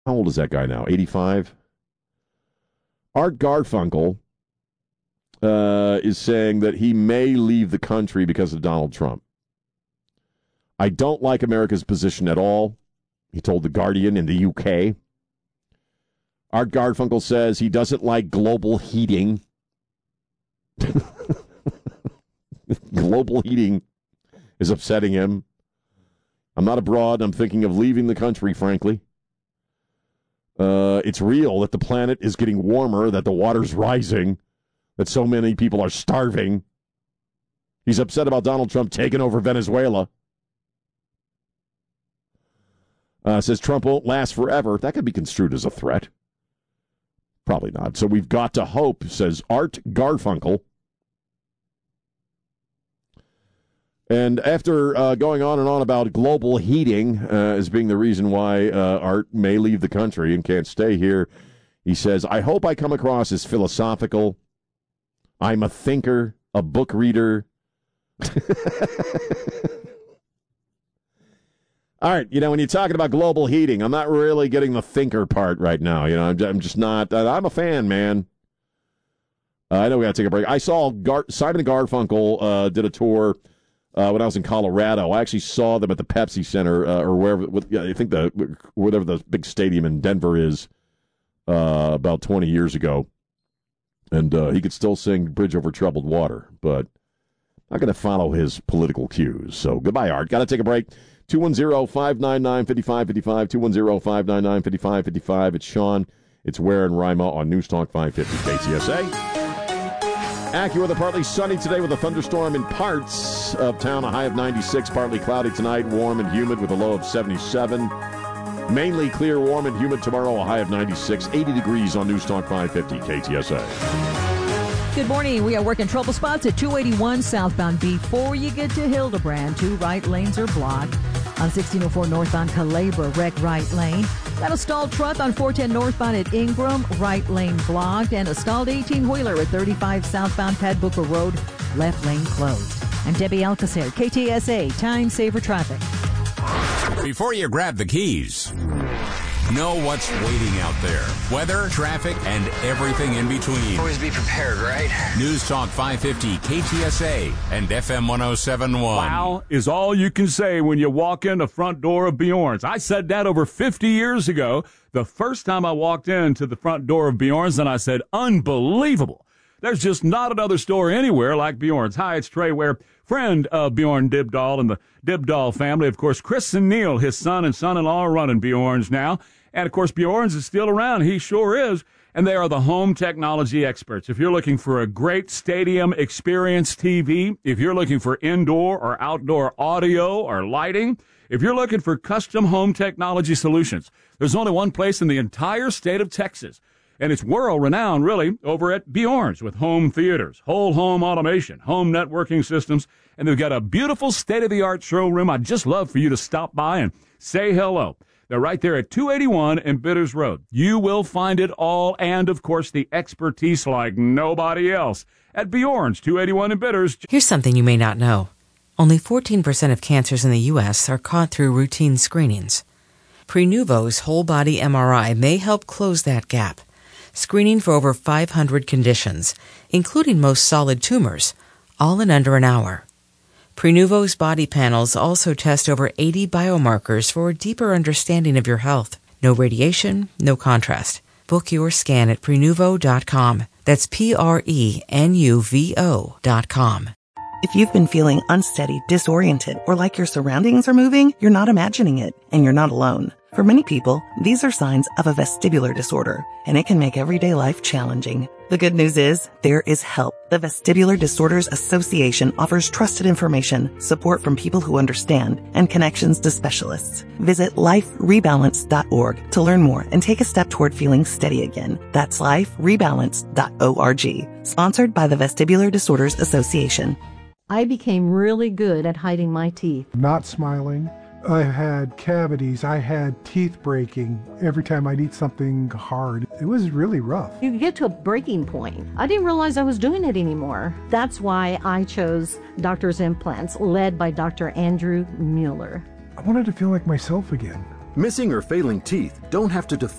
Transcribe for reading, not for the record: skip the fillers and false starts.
How old is that guy now? 85? Art Garfunkel is saying that he may leave the country because of Donald Trump. I don't like America's position at all, he told The Guardian in the UK. Art Garfunkel says he doesn't like global heating. Global heating is upsetting him. I'm not abroad. I'm thinking of leaving the country, frankly. It's real that the planet is getting warmer, that the water's rising, that so many people are starving. He's upset about Donald Trump taking over Venezuela. Says Trump won't last forever. That could be construed as a threat. Probably not. So we've got to hope, says Art Garfunkel. And after going on and on about global heating as being the reason why Art may leave the country and can't stay here, he says, I hope I come across as philosophical. I'm a thinker, a book reader. All right, when you're talking about global heating, I'm not really getting the thinker part right now. I'm just not. I'm a fan, man. I know we got to take a break. I saw Simon & Garfunkel did a tour when I was in Colorado. I actually saw them at the Pepsi Center or wherever. I think whatever the big stadium in Denver is about 20 years ago. And he could still sing Bridge Over Troubled Water, but I'm not going to follow his political cues. So goodbye, Art. Got to take a break. 210-599-5555, 210-599-5555. It's Sean. It's Ware and Rima on News Talk 550 KTSA. AccuWeather, partly sunny today with a thunderstorm in parts of town. A high of 96, partly cloudy tonight, warm and humid with a low of 77. Mainly clear, warm and humid tomorrow, a high of 96, 80 degrees on News Talk 550 KTSA. Good morning. We are working trouble spots at 281 southbound before you get to Hildebrand. 2 right lanes are blocked. On 1604 northbound Calabra, wreck right lane. Got a stalled truck on 410 northbound at Ingram, right lane blocked. And a stalled 18-wheeler at 35 southbound Padbooker Road, left lane closed. I'm Debbie Alcacer, KTSA, Time Saver Traffic. Before you grab the keys, know what's waiting out there. Weather, traffic, and everything in between. Always be prepared, right? News Talk 550, KTSA, and FM 107.1. Wow is all you can say when you walk in the front door of Bjorn's. I said that over 50 years ago, the first time I walked into the front door of Bjorn's, and I said, unbelievable. There's just not another store anywhere like Bjorn's. Hi, it's Trey Ware, friend of Bjorn Dibdahl and the Dibdahl family. Of course, Chris and Neil, his son and son-in-law, are running Bjorn's now. And, of course, Bjorn's is still around. He sure is. And they are the home technology experts. If you're looking for a great stadium experience TV, if you're looking for indoor or outdoor audio or lighting, if you're looking for custom home technology solutions, there's only one place in the entire state of Texas. And it's world-renowned, really, over at Bjorn's with home theaters, whole home automation, home networking systems. And they've got a beautiful state-of-the-art showroom. I'd just love for you to stop by and say hello. They're right there at 281 and Bitters Road. You will find it all and, of course, the expertise like nobody else at Bjorn's, 281 and Bitters. Here's something you may not know. Only 14% of cancers in the U.S. are caught through routine screenings. Prenuvo's whole-body MRI may help close that gap, screening for over 500 conditions, including most solid tumors, all in under an hour. Prenuvo's body panels also test over 80 biomarkers for a deeper understanding of your health. No radiation, no contrast. Book your scan at Prenuvo.com. That's Prenuvo.com. If you've been feeling unsteady, disoriented, or like your surroundings are moving, you're not imagining it, and you're not alone. For many people, these are signs of a vestibular disorder, and it can make everyday life challenging. The good news is, there is help. The Vestibular Disorders Association offers trusted information, support from people who understand, and connections to specialists. Visit liferebalance.org to learn more and take a step toward feeling steady again. That's liferebalance.org. Sponsored by the Vestibular Disorders Association. I became really good at hiding my teeth. Not smiling. I had cavities. I had teeth breaking every time I'd eat something hard. It was really rough. You get to a breaking point. I didn't realize I was doing it anymore. That's why I chose Doctor's Implants, led by Dr. Andrew Mueller. I wanted to feel like myself again. Missing or failing teeth don't have to define